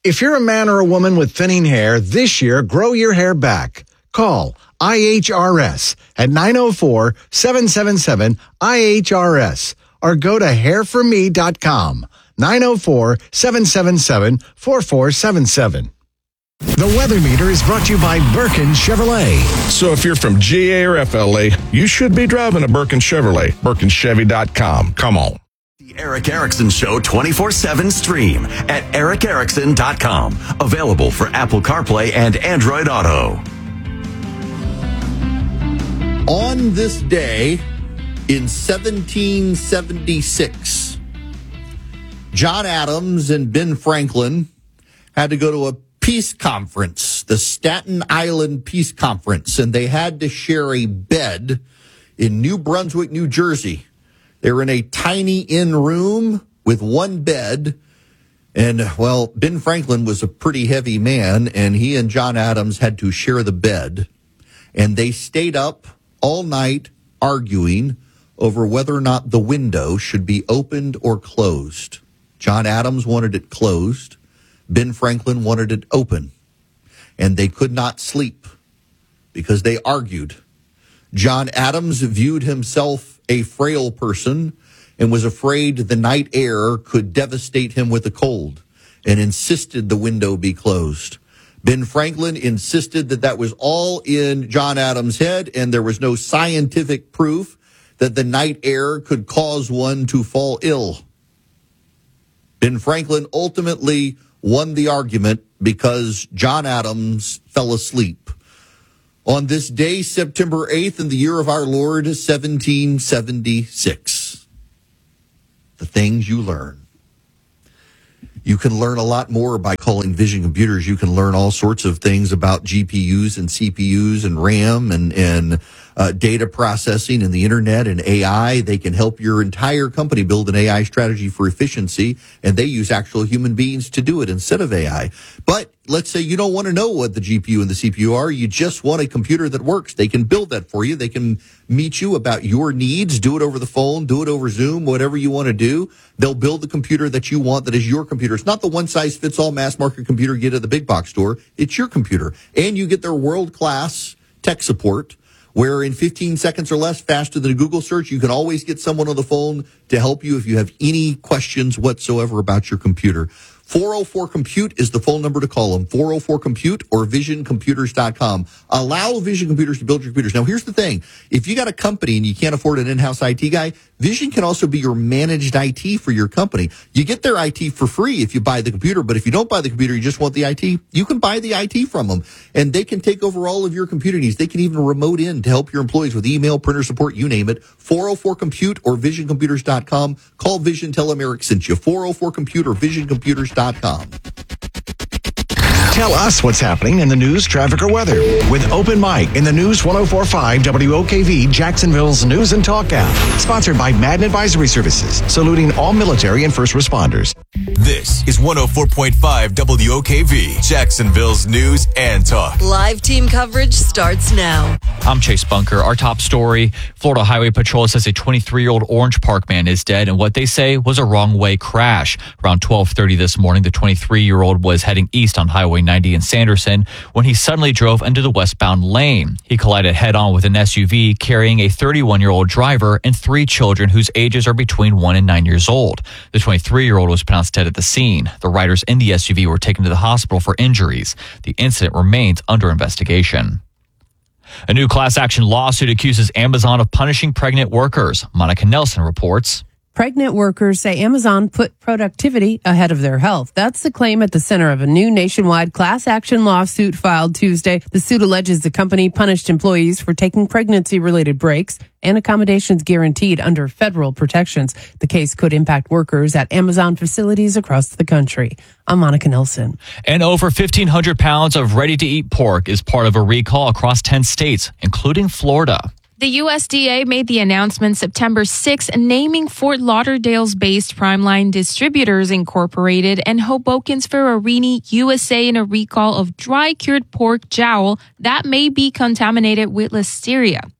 If you're a man or a woman with thinning hair, this year, grow your hair back. Call IHRS at 904-777-IHRS or go to hairforme.com, 904-777-4477. The Weather Meter is brought to you by Birkin Chevrolet. So if you're from GA or FLA, you should be driving a Birkin Chevrolet. BirkinChevy.com. Come on. The Eric Erickson Show 24/7 stream at ericerickson.com. Available for Apple CarPlay and Android Auto. On this day in 1776, John Adams and Ben Franklin had to go to a peace conference, the Staten Island Peace Conference, and they had to share a bed in New Brunswick, New Jersey. They were in a tiny inn room with one bed, and, well, Ben Franklin was a pretty heavy man, and he and John Adams had to share the bed, and they stayed up all night arguing over whether or not the window should be opened or closed. John Adams wanted it closed. Ben Franklin wanted it open. And they could not sleep because they argued. John Adams viewed himself a frail person and was afraid the night air could devastate him with a cold and insisted the window be closed. Ben Franklin insisted that that was all in John Adams' head, and there was no scientific proof that the night air could cause one to fall ill. Ben Franklin ultimately won the argument because John Adams fell asleep. On this day, September 8th, in the year of our Lord, 1776. The things you learn. You can learn a lot more by calling Vision Computers. You can learn all sorts of things about GPUs and CPUs and RAM and data processing and the internet and AI. They can help your entire company build an AI strategy for efficiency, and they use actual human beings to do it instead of AI. But let's say you don't want to know what the GPU and the CPU are. You just want a computer that works. They can build that for you. They can meet you about your needs, do it over the phone, do it over Zoom, whatever you want to do. They'll build the computer that you want that is your computer. It's not the one-size-fits-all mass market computer you get at the big box store. It's your computer. And you get their world-class tech support, where in 15 seconds or less, faster than a Google search, you can always get someone on the phone to help you if you have any questions whatsoever about your computer. 404-COMPUTE is the phone number to call them, 404-COMPUTE or visioncomputers.com. Allow Vision Computers to build your computers. Now, here's the thing. If you got a company and you can't afford an in-house IT guy, Vision can also be your managed IT for your company. You get their IT for free if you buy the computer, but if you don't buy the computer, you just want the IT, you can buy the IT from them, and they can take over all of your computer needs. They can even remote in to help your employees with email, printer support, you name it. 404-COMPUTE or visioncomputers.com. Call Vision, tell them Eric sent you. 404-COMPUTE or visioncomputers.com. Tell us what's happening in the news, traffic, or weather with Open Mic in the News 104.5 WOKV, Jacksonville's News and Talk app. Sponsored by Madden Advisory Services, saluting all military and first responders. This is 104.5 WOKV, Jacksonville's News and Talk. Live team coverage starts now. I'm Chase Bunker. Our top story, Florida Highway Patrol says a 23-year-old Orange Park man is dead in what they say was a wrong-way crash. Around 12:30 this morning, the 23-year-old was heading east on Highway 90 in Sanderson when he suddenly drove into the westbound lane. He collided head-on with an SUV carrying a 31-year-old driver and 3 children whose ages are between 1 and 9 years old. The 23-year-old was pronounced dead at the scene. The riders in the SUV were taken to the hospital for injuries. The incident remains under investigation. A new class action lawsuit accuses Amazon of punishing pregnant workers. Monica Nelson reports. Pregnant workers say Amazon put productivity ahead of their health. That's the claim at the center of a new nationwide class action lawsuit filed Tuesday. The suit alleges the company punished employees for taking pregnancy-related breaks and accommodations guaranteed under federal protections. The case could impact workers at Amazon facilities across the country. I'm Monica Nelson. And over 1,500 pounds of ready-to-eat pork is part of a recall across 10 states, including Florida. The USDA made the announcement September 6, naming Fort Lauderdale's based Primeline Distributors Incorporated and Hoboken's Ferrarini USA in a recall of dry-cured pork jowl that may be contaminated with listeria.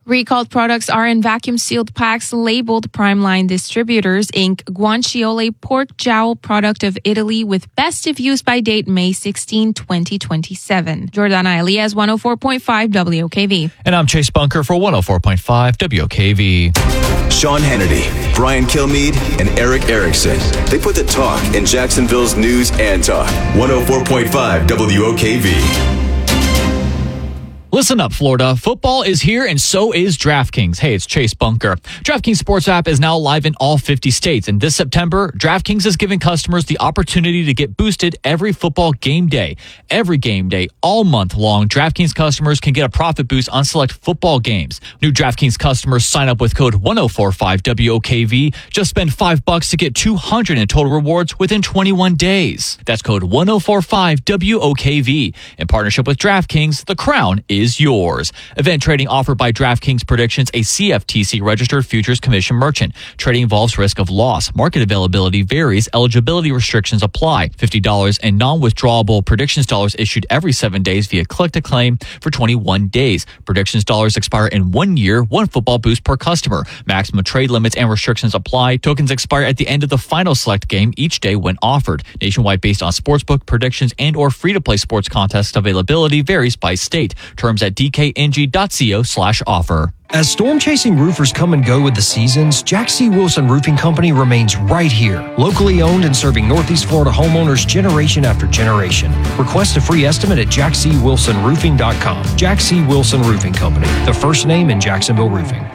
Recalled products are in vacuum-sealed packs labeled Primeline Distributors, Inc. Guanciale pork jowl product of Italy with best if used by date May 16, 2027. Jordana Elias, 104.5 WOKV. And I'm Chase Bunker for 104.5 WOKV. Sean Hannity, Brian Kilmeade, and Eric Erickson. They put the talk in Jacksonville's news and talk. 104.5 WOKV. Listen up, Florida. Football is here, and so is DraftKings. Hey, it's Chase Bunker. DraftKings Sports app is now live in all 50 states, and this September, DraftKings is giving customers the opportunity to get boosted every football game day. Every game day, all month long, DraftKings customers can get a profit boost on select football games. New DraftKings customers sign up with code 1045 WOKV. Just spend $5 to get $200 in total rewards within 21 days. That's code 1045 WOKV. In partnership with DraftKings, the crown is yours. Event trading offered by DraftKings Predictions, a CFTC registered futures commission merchant. Trading involves risk of loss. Market availability varies. Eligibility restrictions apply. $50 in non-withdrawable predictions dollars issued every 7 days via click to claim for 21 days. Predictions dollars expire in 1 year, one football boost per customer. Maximum trade limits and restrictions apply. Tokens expire at the end of the final select game each day when offered. Nationwide based on sportsbook predictions and or free-to-play sports contest availability varies by state. Terms at dkng.co/offer. As storm-chasing roofers come and go with the seasons, Jack C. Wilson Roofing Company remains right here, locally owned and serving Northeast Florida homeowners generation after generation. Request a free estimate at jackcwilsonroofing.com. Jack C. Wilson Roofing Company, the first name in Jacksonville roofing.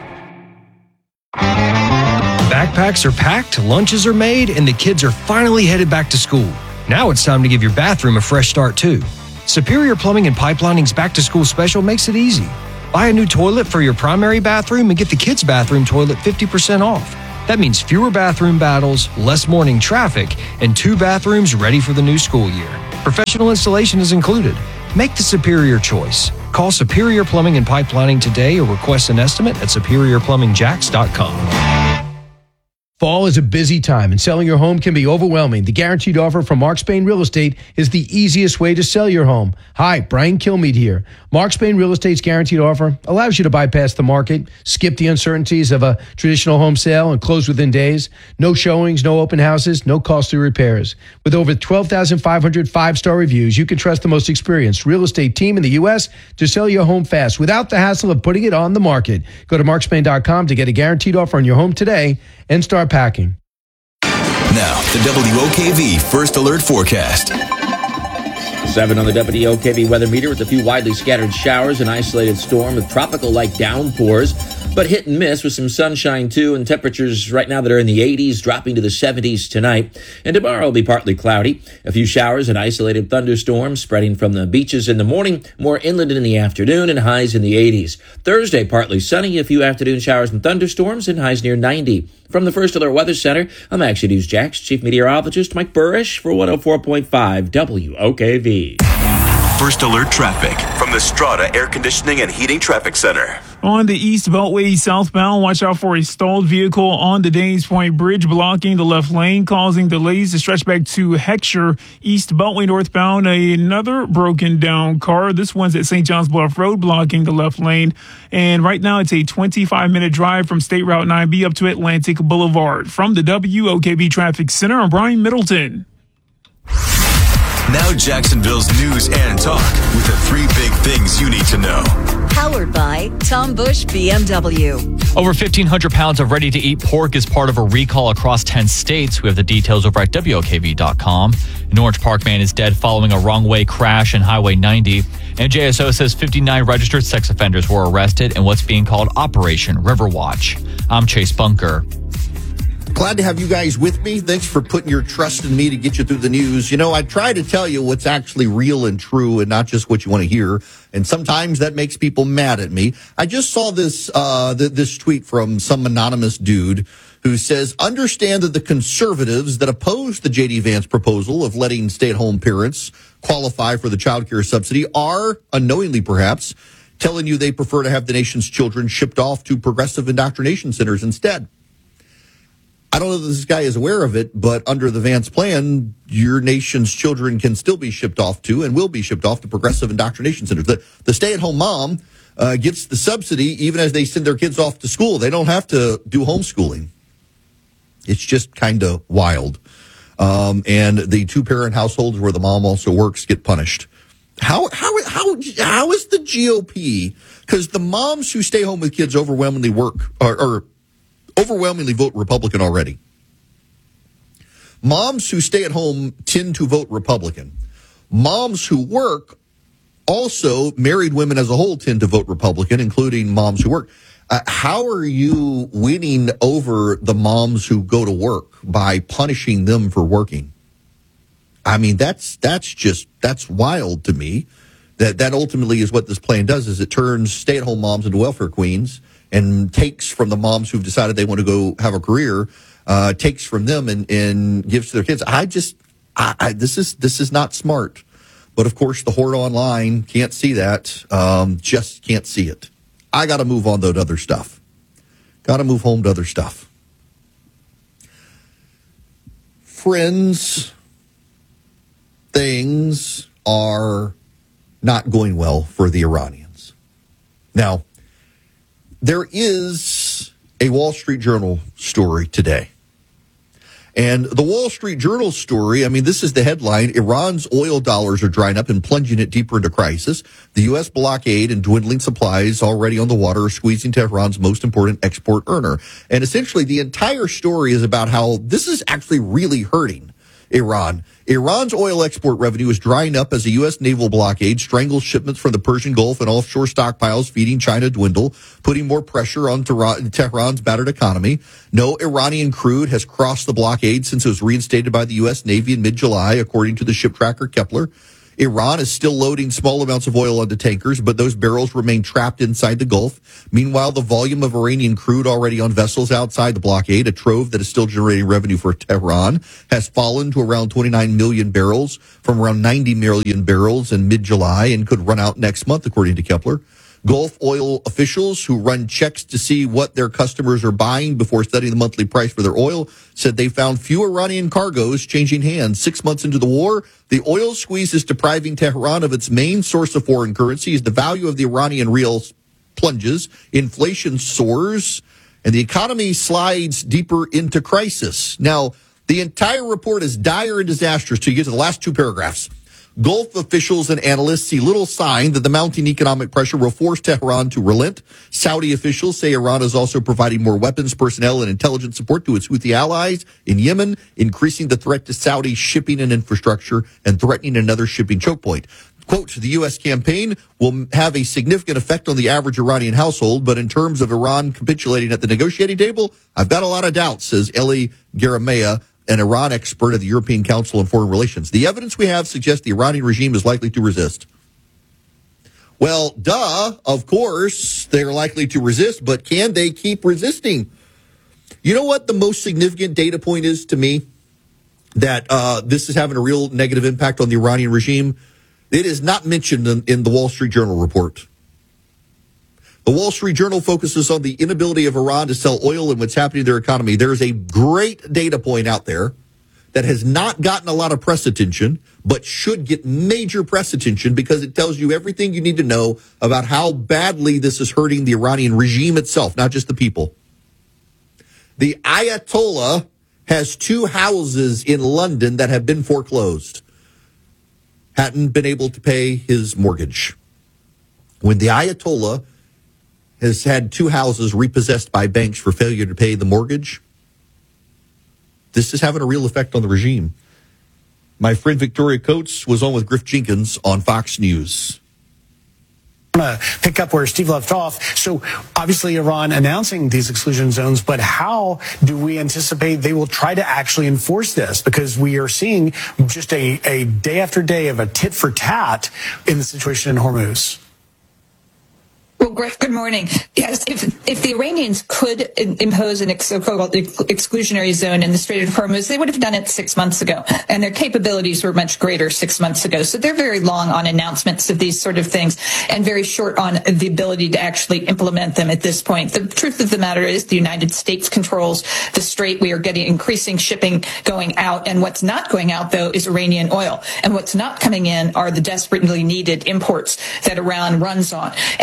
Backpacks are packed, lunches are made, and the kids are finally headed back to school. Now it's time to give your bathroom a fresh start, too. Superior Plumbing and Pipelining's back-to-school special makes it easy. Buy a new toilet for your primary bathroom and get the kids' bathroom toilet 50% off. That means fewer bathroom battles, less morning traffic, and 2 bathrooms ready for the new school year. Professional installation is included. Make the superior choice. Call Superior Plumbing and Pipelining today or request an estimate at superiorplumbingjacks.com. Fall is a busy time and selling your home can be overwhelming. The guaranteed offer from Mark Spain Real Estate is the easiest way to sell your home. Hi, Brian Kilmeade here. Mark Spain Real Estate's guaranteed offer allows you to bypass the market, skip the uncertainties of a traditional home sale and close within days. No showings, no open houses, no costly repairs. With over 12,500 5-star reviews, you can trust the most experienced real estate team in the U.S. to sell your home fast without the hassle of putting it on the market. Go to markspain.com to get a guaranteed offer on your home today and start packing. Now, the WOKV First Alert Forecast. 7 on the WOKV weather meter with a few widely scattered showers, an isolated storm with tropical-like downpours, but hit and miss with some sunshine too, and temperatures right now that are in the 80s, dropping to the 70s tonight. And tomorrow will be partly cloudy. A few showers and isolated thunderstorms spreading from the beaches in the morning, more inland in the afternoon, and highs in the 80s. Thursday, partly sunny, a few afternoon showers and thunderstorms, and highs near 90. From the First Alert Weather Center, I'm Action News Jax Chief Meteorologist Mike Burrish for 104.5 WOKV. First Alert Traffic from the Strata Air Conditioning and Heating Traffic Center. On the East Beltway southbound, watch out for a stalled vehicle on the Danes Point Bridge blocking the left lane, causing delays to stretch back to Heckscher. East Beltway northbound, another broken down car. This one's at St. John's Bluff Road blocking the left lane. And right now it's a 25-minute drive from State Route 9B up to Atlantic Boulevard. From the WOKV Traffic Center, I'm Brian Middleton. Now Jacksonville's news and talk with the 3 big things you need to know. Powered by Tom Bush BMW. Over 1,500 pounds of ready-to-eat pork is part of a recall across 10 states. We have the details over at WOKV.com. An Orange Park man is dead following a wrong-way crash on Highway 90. And JSO says 59 registered sex offenders were arrested in what's being called Operation Riverwatch. I'm Chase Bunker. Glad to have you guys with me. Thanks for putting your trust in me to get you through the news. You know, I try to tell you what's actually real and true and not just what you want to hear. And sometimes that makes people mad at me. I just saw this this tweet from some anonymous dude who says, understand that the conservatives that oppose the J.D. Vance proposal of letting stay-at-home parents qualify for the child care subsidy are, unknowingly perhaps, telling you they prefer to have the nation's children shipped off to progressive indoctrination centers instead. I don't know that this guy is aware of it, but under the Vance plan, your nation's children can still be shipped off to and will be shipped off to progressive indoctrination centers. The stay-at-home mom gets the subsidy even as they send their kids off to school. They don't have to do homeschooling. It's just kind of wild. And the two-parent households where the mom also works get punished. How is the GOP? Because the moms who stay home with kids overwhelmingly overwhelmingly vote Republican already. Moms who stay at home tend to vote Republican. Moms who work, also married women as a whole, tend to vote Republican, including moms who work. How are you winning over the moms who go to work by punishing them for working? I mean, that's wild to me. That ultimately is what this plan does, is it turns stay-at-home moms into welfare queens and takes from the moms who've decided they want to go have a career, takes from them and gives to their kids. This is not smart. But of course, the horde online can't see that, just can't see it. I got to move on, though, to other stuff. Got to move home to other stuff. Friends, things are not going well for the Iranians. Now, there is a Wall Street Journal story today. And the Wall Street Journal story, I mean, this is the headline: Iran's oil dollars are drying up and plunging it deeper into crisis. The U.S. blockade and dwindling supplies already on the water are squeezing Tehran's most important export earner. And essentially, the entire story is about how this is actually really hurting Iran. Iran's oil export revenue is drying up as the U.S. naval blockade strangles shipments from the Persian Gulf and offshore stockpiles feeding China dwindle, putting more pressure on Tehran's battered economy. No Iranian crude has crossed the blockade since it was reinstated by the U.S. Navy in mid-July, according to the ship tracker Kepler. Iran is still loading small amounts of oil onto tankers, but those barrels remain trapped inside the Gulf. Meanwhile, the volume of Iranian crude already on vessels outside the blockade, a trove that is still generating revenue for Tehran, has fallen to around 29 million barrels from around 90 million barrels in mid-July and could run out next month, according to Kepler. Gulf oil officials who run checks to see what their customers are buying before studying the monthly price for their oil said they found few Iranian cargoes changing hands. 6 months into the war, the oil squeeze is depriving Tehran of its main source of foreign currency as the value of the Iranian rial plunges, inflation soars, and the economy slides deeper into crisis. Now, the entire report is dire and disastrous till you get to the last two paragraphs. Gulf officials and analysts see little sign that the mounting economic pressure will force Tehran to relent. Saudi officials say Iran is also providing more weapons, personnel, and intelligence support to its Houthi allies in Yemen, increasing the threat to Saudi shipping and infrastructure and threatening another shipping choke point. Quote, the U.S. campaign will have a significant effect on the average Iranian household, but in terms of Iran capitulating at the negotiating table, I've got a lot of doubts, says Eli Garamea, an Iran expert at the European Council on Foreign Relations. The evidence we have suggests the Iranian regime is likely to resist. Well, of course, they're likely to resist, but can they keep resisting? You know what the most significant data point is to me that this is having a real negative impact on the Iranian regime? It is not mentioned in the Wall Street Journal report. The Wall Street Journal focuses on the inability of Iran to sell oil and what's happening to their economy. There is a great data point out there that has not gotten a lot of press attention, but should get major press attention because it tells you everything you need to know about how badly this is hurting the Iranian regime itself, not just the people. The Ayatollah has two houses in London that have been foreclosed. Hadn't been able to pay his mortgage. When the Ayatollah has had two houses repossessed by banks for failure to pay the mortgage, this is having a real effect on the regime. My friend Victoria Coates was on with Griff Jenkins on Fox News. I'm going to pick up where Steve left off. So obviously Iran announcing these exclusion zones, but how do we anticipate they will try to actually enforce this? Because we are seeing just a day after day of a tit for tat in the situation in Hormuz. Well, Griff, good morning. Yes, if the Iranians could impose an so-called exclusionary zone in the Strait of Hormuz, they would have done it 6 months ago, and their capabilities were much greater 6 months ago. So they're very long on announcements of these sort of things and very short on the ability to actually implement them at this point. The truth of the matter is the United States controls the strait. We are getting increasing shipping going out, and what's not going out, though, is Iranian oil. And what's not coming in are the desperately needed imports that Iran runs on. And so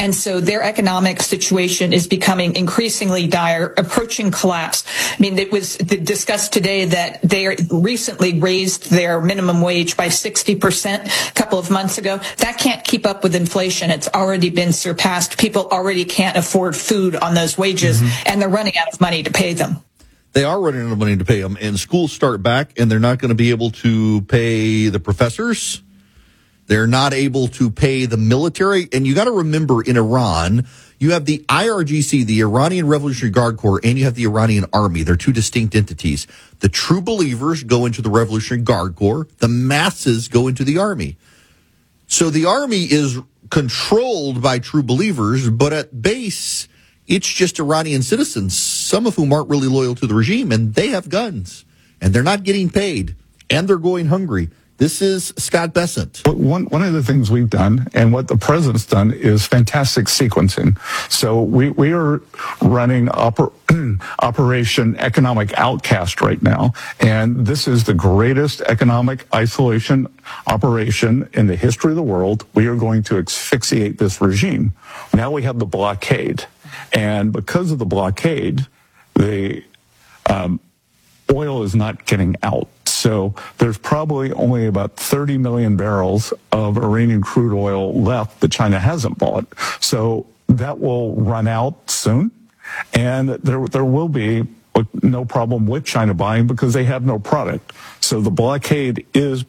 their economic situation is becoming increasingly dire, approaching collapse. I mean, it was discussed today that they recently raised their minimum wage by 60% a couple of months ago. That can't keep up with inflation. It's already been surpassed. People already can't afford food on those wages, and they're running out of money to pay them. They are running out of money to pay them, and schools start back, and they're not going to be able to pay the professors. They're not able to pay the military. And you got to remember, in Iran, you have the IRGC, the Iranian Revolutionary Guard Corps, and you have the Iranian Army. They're two distinct entities. The true believers go into the Revolutionary Guard Corps. The masses go into the Army. So the Army is controlled by true believers, but at base, it's just Iranian citizens, some of whom aren't really loyal to the regime, and they have guns, and they're not getting paid, and they're going hungry. This is Scott Bessent. One of the things we've done, and what the president's done, is fantastic sequencing. So we are running Operation Economic Outcast right now, and this is the greatest economic isolation operation in the history of the world. We are going to asphyxiate this regime. Now we have the blockade, and because of the blockade, the oil is not getting out. So there's probably only about 30 million barrels of Iranian crude oil left that China hasn't bought. So that will run out soon. And there will be no problem with China buying because they have no product. So the blockade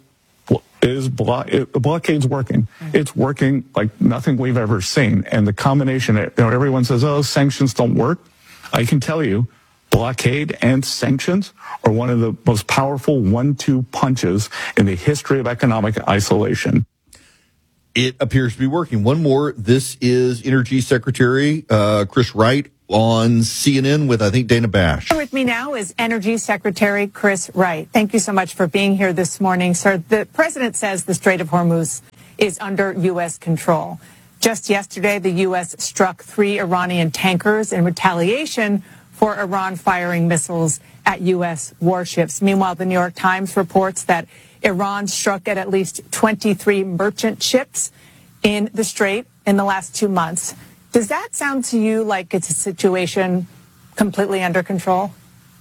the blockade's working. It's working like nothing we've ever seen. And the combination, everyone says, oh, sanctions don't work. I can tell you, blockade and sanctions are one of the most powerful 1-2 punches in the history of economic isolation. It appears to be working. One more. This is Energy Secretary Chris Wright on CNN with, I think, Dana Bash. With me now is Energy Secretary Chris Wright. Thank you so much for being here this morning, sir. The president says the Strait of Hormuz is under U.S. control. Just yesterday, the U.S. struck 3 Iranian tankers in retaliation for Iran firing missiles at U.S. warships. Meanwhile, the New York Times reports that Iran struck at least 23 merchant ships in the Strait in the last 2 months. Does that sound to you like it's a situation completely under control?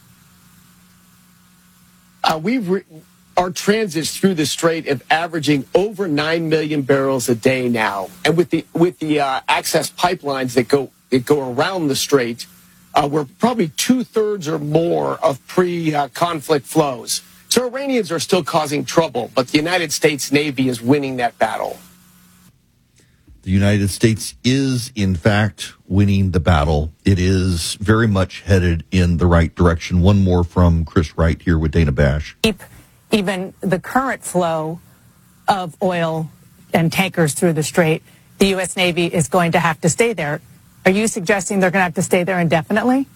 Our transits through the Strait are averaging over 9 million barrels a day now, and with the access pipelines that go around the Strait, we're probably 2/3 or more of pre-conflict flows. So Iranians are still causing trouble, but the United States Navy is winning that battle. The United States is, in fact, winning the battle. It is very much headed in the right direction. One more from Chris Wright here with Dana Bash. Keep even the current flow of oil and tankers through the Strait, the U.S. Navy is going to have to stay there. Are you suggesting they're going to have to stay there indefinitely?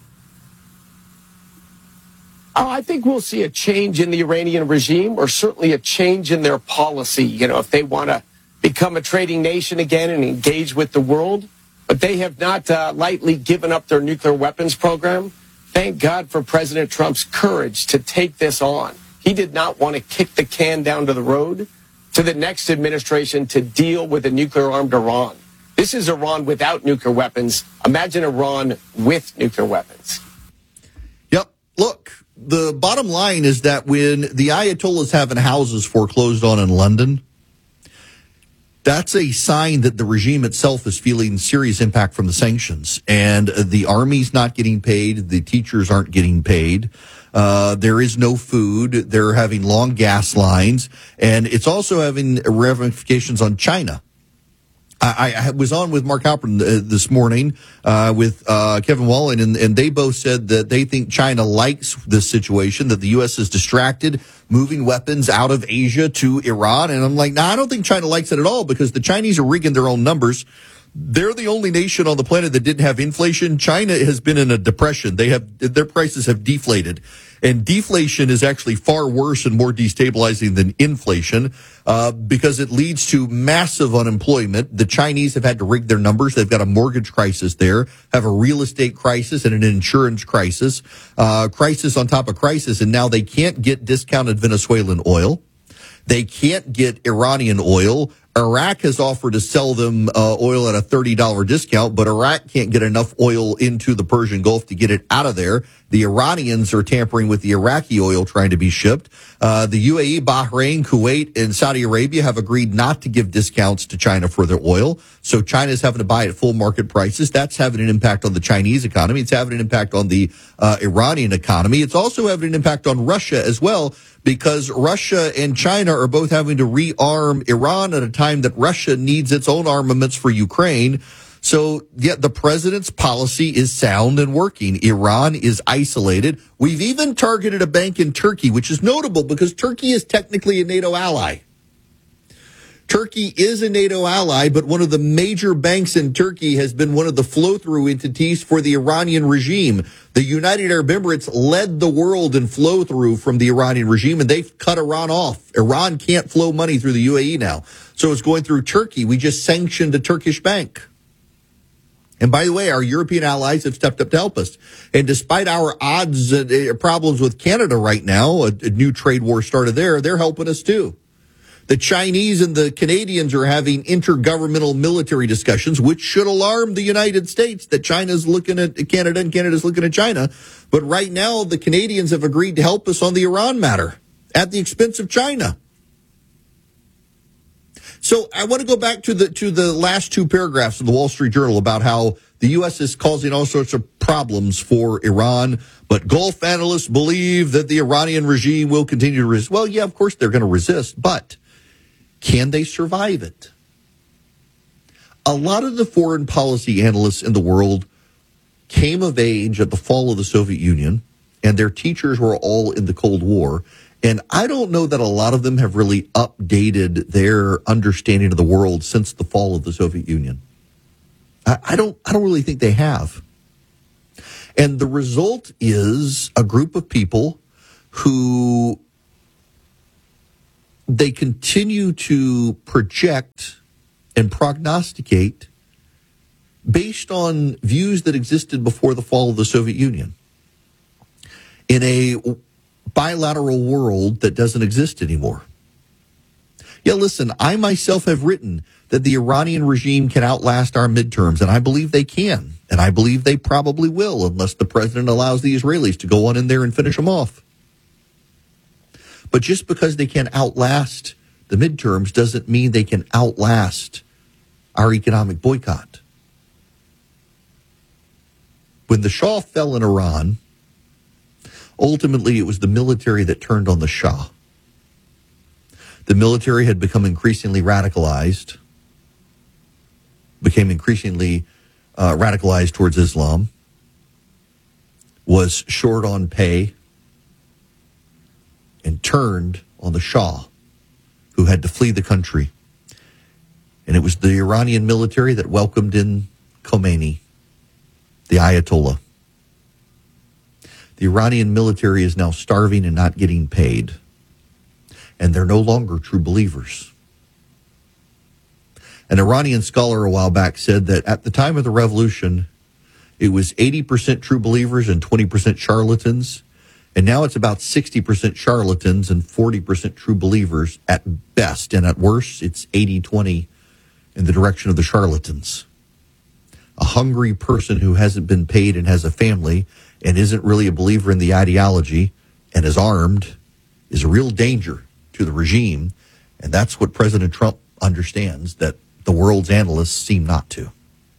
I think we'll see a change in the Iranian regime, or certainly a change in their policy. If they want to become a trading nation again and engage with the world. But they have not lightly given up their nuclear weapons program. Thank God for President Trump's courage to take this on. He did not want to kick the can down to the road to the next administration to deal with a nuclear-armed Iran. This is Iran without nuclear weapons. Imagine Iran with nuclear weapons. Yep. Look, the bottom line is that when the Ayatollahs having houses foreclosed on in London, that's a sign that the regime itself is feeling serious impact from the sanctions. And the army's not getting paid. The teachers aren't getting paid. There is no food. They're having long gas lines. And it's also having ramifications on China. I was on with Mark Halpern this morning with Kevin Wallen, and they both said that they think China likes this situation, that the U.S. is distracted, moving weapons out of Asia to Iran. And I'm like, I don't think China likes it at all, because the Chinese are rigging their own numbers. They're the only nation on the planet that didn't have inflation. China has been in a depression. Their prices have deflated. And deflation is actually far worse and more destabilizing than inflation because it leads to massive unemployment. The Chinese have had to rig their numbers. They've got a mortgage crisis there, have a real estate crisis and an insurance crisis, crisis on top of crisis. And now they can't get discounted Venezuelan oil. They can't get Iranian oil. Iraq has offered to sell them oil at a $30 discount, but Iraq can't get enough oil into the Persian Gulf to get it out of there. The Iranians are tampering with the Iraqi oil trying to be shipped. The UAE, Bahrain, Kuwait, and Saudi Arabia have agreed not to give discounts to China for their oil. So China is having to buy at full market prices. That's having an impact on the Chinese economy. It's having an impact on the Iranian economy. It's also having an impact on Russia as well, because Russia and China are both having to rearm Iran at a time that Russia needs its own armaments for Ukraine. So, the president's policy is sound and working. Iran is isolated. We've even targeted a bank in Turkey, which is notable because Turkey is technically a NATO ally. Turkey is a NATO ally, but one of the major banks in Turkey has been one of the flow-through entities for the Iranian regime. The United Arab Emirates led the world in flow-through from the Iranian regime, and they've cut Iran off. Iran can't flow money through the UAE now. So it's going through Turkey. We just sanctioned a Turkish bank. And by the way, our European allies have stepped up to help us. And despite our odds and problems with Canada right now, a new trade war started there, they're helping us too. The Chinese and the Canadians are having intergovernmental military discussions, which should alarm the United States that China's looking at Canada and Canada's looking at China. But right now, the Canadians have agreed to help us on the Iran matter at the expense of China. So I want to go back to the last two paragraphs of the Wall Street Journal about how the U.S. is causing all sorts of problems for Iran, but Gulf analysts believe that the Iranian regime will continue to resist. Well, yeah, of course they're going to resist, but can they survive it? A lot of the foreign policy analysts in the world came of age at the fall of the Soviet Union, and their teachers were all in the Cold War. And I don't know that a lot of them have really updated their understanding of the world since the fall of the Soviet Union. I don't really think they have. And the result is a group of people who they continue to project and prognosticate based on views that existed before the fall of the Soviet Union. In a bilateral world that doesn't exist anymore. Yeah, listen, I myself have written that the Iranian regime can outlast our midterms, and I believe they can, and I believe they probably will, unless the president allows the Israelis to go on in there and finish them off. But just because they can outlast the midterms doesn't mean they can outlast our economic boycott. When the Shah fell in Iran, ultimately, it was the military that turned on the Shah. The military had become increasingly radicalized, became increasingly radicalized towards Islam, was short on pay, and turned on the Shah, who had to flee the country. And it was the Iranian military that welcomed in Khomeini, the Ayatollah. The Iranian military is now starving and not getting paid. And they're no longer true believers. An Iranian scholar a while back said that at the time of the revolution, it was 80% true believers and 20% charlatans. And now it's about 60% charlatans and 40% true believers at best. And at worst, it's 80-20 in the direction of the charlatans. A hungry person who hasn't been paid and has a family and isn't really a believer in the ideology and is armed is a real danger to the regime. And that's what President Trump understands, that the world's analysts seem not to.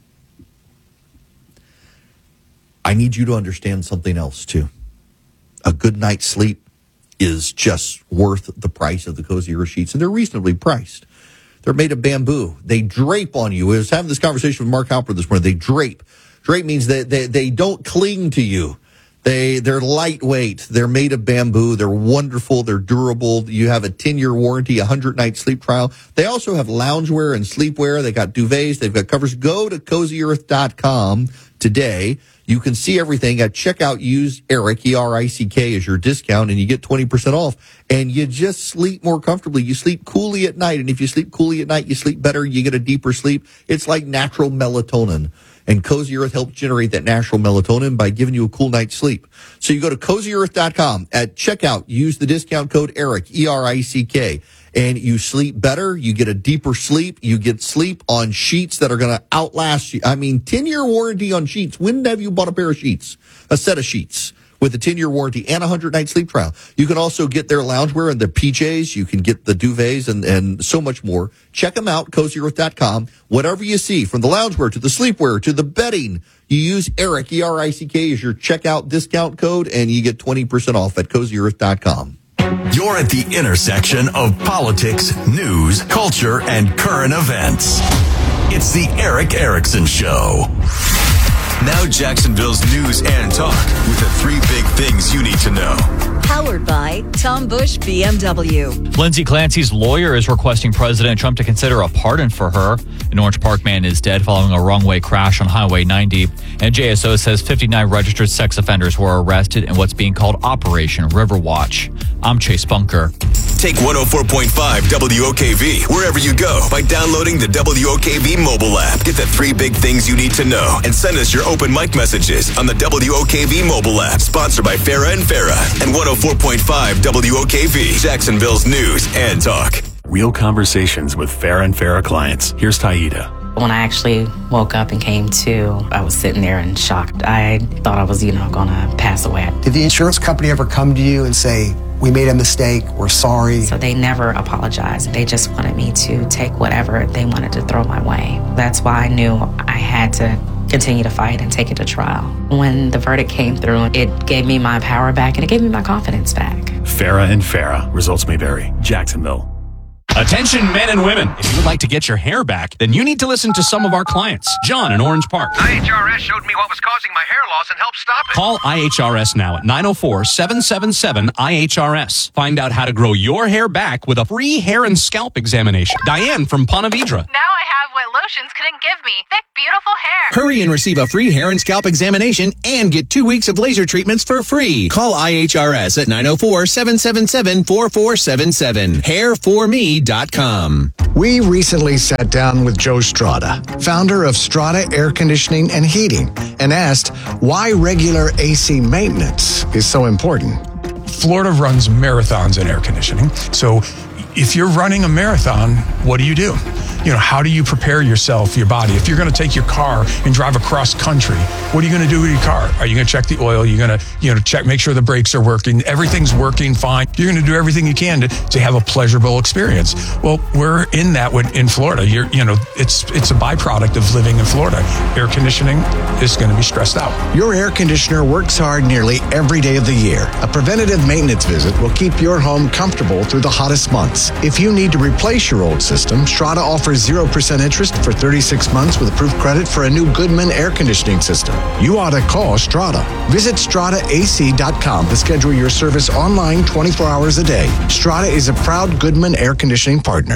I need you to understand something else, too. A good night's sleep is just worth the price of the Cozy Earth sheets, and they're reasonably priced. They're made of bamboo. They drape on you. I was having this conversation with Mark Halper this morning. They drape. Drape means that they don't cling to you. They're lightweight. They're made of bamboo. They're wonderful. They're durable. You have a 10-year warranty, a 100-night sleep trial. They also have loungewear and sleepwear. They got duvets. They've got covers. Go to CozyEarth.com today. You can see everything. At checkout, use Eric, E-R-I-C-K, as your discount, and you get 20% off. and you just sleep more comfortably. You sleep coolly at night. And if you sleep coolly at night, you sleep better. You get a deeper sleep. It's like natural melatonin. And Cozy Earth helps generate that natural melatonin by giving you a cool night's sleep. So you go to CozyEarth.com. At checkout, use the discount code ERIC, E-R-I-C-K, and you sleep better. You get a deeper sleep. You get sleep on sheets that are going to outlast you. 10-year warranty on sheets. When have you bought a pair of sheets? A set of sheets with a 10-year warranty and a 100-night sleep trial. You can also get their loungewear and their PJs. You can get the duvets and so much more. Check them out, CozyEarth.com. Whatever you see, from the loungewear to the sleepwear to the bedding, you use ERIC, E-R-I-C-K, as your checkout discount code, and you get 20% off at CozyEarth.com. You're at the intersection of politics, news, culture, and current events. It's the Eric Erickson Show. Now Jacksonville's news and talk with the 3 big things you need to know. Powered by Tom Bush BMW. Lindsay Clancy's lawyer is requesting President Trump to consider a pardon for her. An Orange Park man is dead following a wrong-way crash on Highway 90. And JSO says 59 registered sex offenders were arrested in what's being called Operation Riverwatch. I'm Chase Bunker. Take 104.5 WOKV wherever you go by downloading the WOKV mobile app. Get the 3 big things you need to know and send us your open mic messages on the WOKV mobile app. Sponsored by Farah and Farah and 104.5 WOKV, Jacksonville's news and talk. Real conversations with Farah and Farah clients. Here's Taida. When I actually woke up and came to, I was sitting there in shock. I thought I was, going to pass away. Did the insurance company ever come to you and say, we made a mistake, we're sorry? So they never apologized. They just wanted me to take whatever they wanted to throw my way. That's why I knew I had to continue to fight and take it to trial. When the verdict came through, it gave me my power back and it gave me my confidence back. Farah and Farah. Results may vary. Jacksonville. Attention men and women. If you would like to get your hair back, then you need to listen to some of our clients. John in Orange Park. IHRS showed me what was causing my hair loss and helped stop it. Call IHRS now at 904-777-IHRS. Find out how to grow your hair back with a free hair and scalp examination. Diane from Ponte Vedra. Now I have what lotions couldn't give me. Thick, beautiful hair. Hurry and receive a free hair and scalp examination and get 2 weeks of laser treatments for free. Call IHRS at 904-777-4477. Hairforme.com. We recently sat down with Joe Strada, founder of Strada Air Conditioning and Heating, and asked why regular AC maintenance is so important. Florida runs marathons in air conditioning. So if you're running a marathon, what do? How do you prepare yourself, your body? If you're going to take your car and drive across country, what are you going to do with your car? Are you going to check the oil? You're going to, check, make sure the brakes are working. Everything's working fine. You're going to do everything you can to have a pleasurable experience. Well, we're in that in Florida. It's a byproduct of living in Florida. Air conditioning is going to be stressed out. Your air conditioner works hard nearly every day of the year. A preventative maintenance visit will keep your home comfortable through the hottest months. If you need to replace your old system, Strada offers 0% interest for 36 months with approved credit for a new Goodman air conditioning system. You ought to call Strada. Visit StradaAC.com to schedule your service online 24 hours a day. Strada is a proud Goodman air conditioning partner.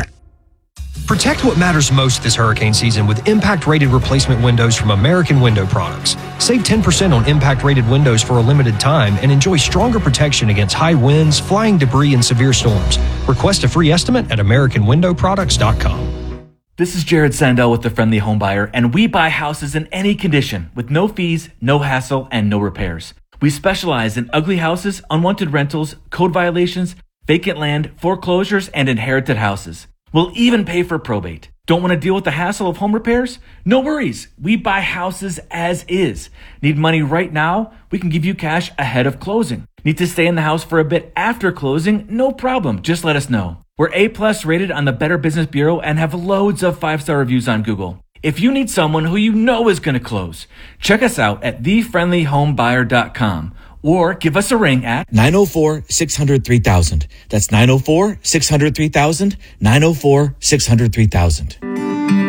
Protect what matters most this hurricane season with impact-rated replacement windows from American Window Products. Save 10% on impact-rated windows for a limited time and enjoy stronger protection against high winds, flying debris, and severe storms. Request a free estimate at AmericanWindowProducts.com. This is Jared Sandell with The Friendly Home Buyer, and we buy houses in any condition with no fees, no hassle, and no repairs. We specialize in ugly houses, unwanted rentals, code violations, vacant land, foreclosures, and inherited houses. We'll even pay for probate. Don't want to deal with the hassle of home repairs? No worries. We buy houses as is. Need money right now? We can give you cash ahead of closing. Need to stay in the house for a bit after closing? No problem. Just let us know. We're A+ rated on the Better Business Bureau and have loads of 5-star reviews on Google. If you need someone who you know is going to close, check us out at thefriendlyhomebuyer.com or give us a ring at 904-600-3000. That's 904-600-3000, 904-600-3000.